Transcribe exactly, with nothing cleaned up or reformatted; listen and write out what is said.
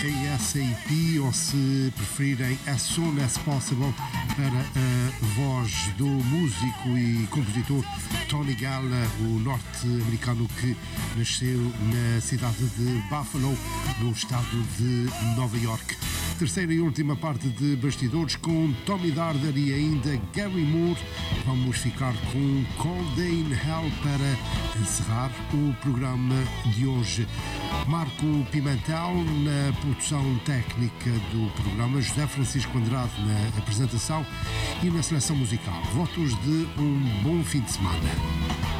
ASAP, ou se preferirem As Soon As Possible, para a voz do músico e compositor Tony Galla, o norte-americano que nasceu na cidade de Buffalo, no estado de Nova York. Terceira e última parte de Bastidores com Tommy Darder e ainda Gary Moore. Vamos ficar com Cold Day in Hell para encerrar o programa de hoje. Marco Pimentel na produção técnica do programa, José Francisco Andrade na apresentação e na seleção musical. Votos de um bom fim de semana.